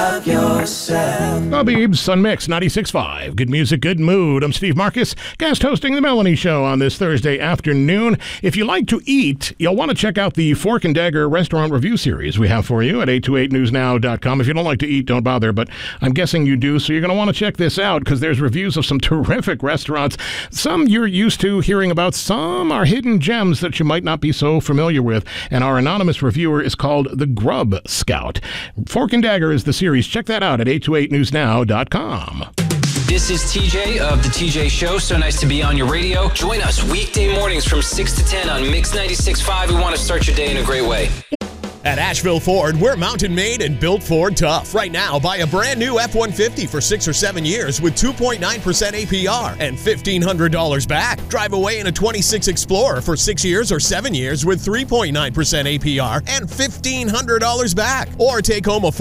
Love yourself. Habib's Sun Mix 96.5. Good music, good mood. I'm Steve Marcus, guest hosting The Melanie Show on this Thursday afternoon. If you like to eat, you'll want to check out the Fork and Dagger restaurant review series we have for you at 828newsnow.com. If you don't like to eat, don't bother, but I'm guessing you do, so you're going to want to check this out because there's reviews of some terrific restaurants. Some you're used to hearing about, some are hidden gems that you might not be so familiar with, and our anonymous reviewer is called The Grub Scout. Fork and Dagger is the series. Check that out at 828newsnow.com. This is TJ of The TJ Show. So nice to be on your radio. Join us weekday mornings from 6 to 10 on Mix 96.5. We want to start your day in a great way. At Asheville Ford, we're mountain made and built Ford tough. Right now, buy a brand new F-150 for 6 or 7 years with 2.9% APR and $1,500 back. Drive away in a 26 Explorer for 6 years or 7 years with 3.9% APR and $1,500 back. Or take home a